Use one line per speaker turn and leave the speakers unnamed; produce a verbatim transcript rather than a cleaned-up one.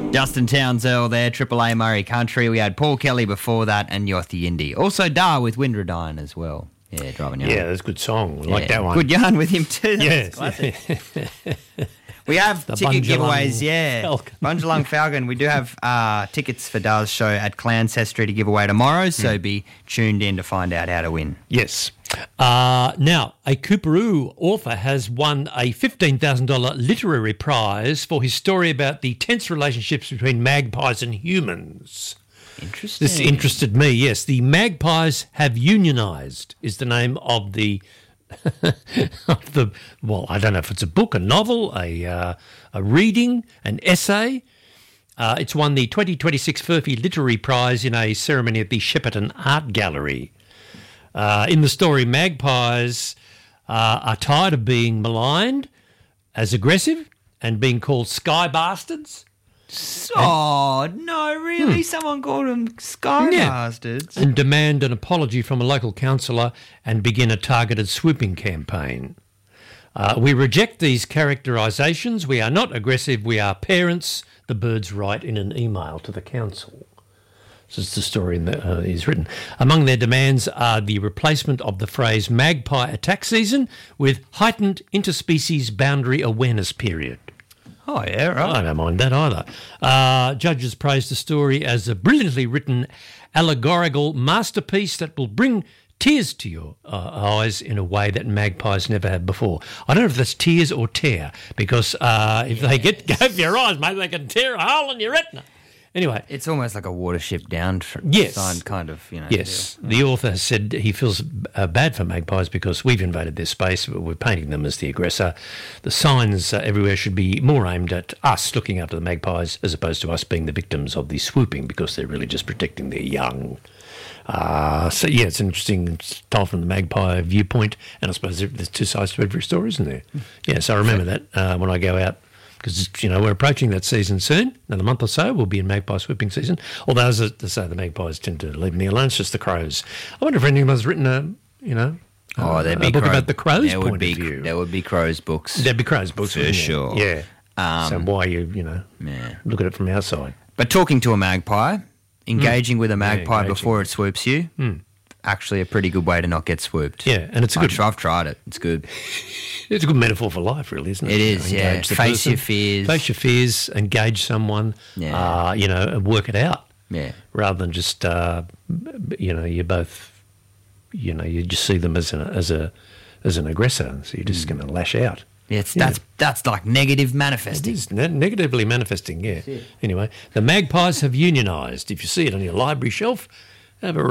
Justin Townsell there, Triple A Murray Country. We had Paul Kelly before that and Yothi Indy. Also Dar with Windradine as well. Yeah, driving yarn.
Yeah, that's a good song. I
yeah.
like that one.
Good yarn with him too.
Yes.
Classic. We have
The
ticket
Bundjalung
giveaways, yeah.
Falcon.
Bundjalung Falcon. We do have uh, tickets for Dar's show at Clancestry to give away tomorrow, so mm. be tuned in to find out how to win.
Yes. Uh, now, a Coorparoo author has won a fifteen thousand dollars literary prize for his story about the tense relationships between magpies and humans.
Interesting.
This interested me, yes. The Magpies Have Unionised is the name of the... of the well, I don't know if it's a book, a novel, a uh, a reading, an essay. Uh, it's won the twenty twenty-six Furphy Literary Prize in a ceremony at the Shepparton Art Gallery. Uh, in the story, magpies uh, are tired of being maligned as aggressive and being called sky bastards.
Oh, no, really? Hmm. Someone called them sky yeah. bastards?
And demand an apology from a local councillor and begin a targeted swooping campaign. Uh, we reject these characterisations. We are not aggressive. We are parents, the birds write in an email to the council. This is the story that uh, is written. Among their demands are the replacement of the phrase magpie attack season with heightened interspecies boundary awareness period.
Oh, yeah, right.
I don't mind that either. Uh, judges praised the story as a brilliantly written allegorical masterpiece that will bring tears to your uh, eyes in a way that magpies never have before. I don't know if that's tears or tear, because uh, if yes. they get go for your eyes, mate, they can tear a hole in your retina. Anyway.
It's almost like a Watership Down
yes.
sign kind of, you know.
Yes.
Deal.
The author has said he feels uh, bad for magpies because we've invaded their space, but we're painting them as the aggressor. The signs uh, everywhere should be more aimed at us looking after the magpies as opposed to us being the victims of the swooping, because they're really just protecting their young. Uh, so, yeah, it's interesting. It's told from the magpie viewpoint, and I suppose there's two sides to every story, isn't there? Yeah, so I remember that uh, when I go out. Because, you know, we're approaching that season soon. Another month or so, we'll be in magpie swooping season. Although, as I say, the magpies tend to leave me alone. It's just the crows. I wonder if anyone's written a, you know,
oh,
a,
there'd be
a book
crow,
about the crows'
there
point
would be,
of view.
There would be crows' books.
There'd be crows' books.
For sure.
Yeah.
Um,
so why you, you know,
yeah.
look at it from our side.
But talking to a magpie, engaging mm. with a magpie
yeah,
before it swoops you,
mm.
actually a pretty good way to not get swooped.
Yeah, and it's a good...
I've, I've tried it. It's good.
It's a good metaphor for life, really, isn't it?
It is,
you know,
yeah. Face
person,
your fears.
Face your fears, engage someone,
yeah.
uh, you know, and work it out.
Yeah.
Rather than just, uh, you know, you both, you know, you just see them as, an as, a, as an aggressor, so you're just mm. going to lash out.
Yeah, it's, yeah. That's, that's like negative manifesting.
It is ne- negatively manifesting, yeah. Anyway, the magpies have unionised. If you see it on your library shelf, have a